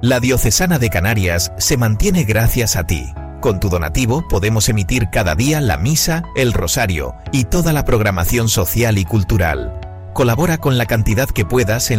La Diocesana de Canarias se mantiene gracias a ti. Con tu donativo podemos emitir cada día la misa, el rosario y toda la programación social y cultural. Colabora con la cantidad que puedas en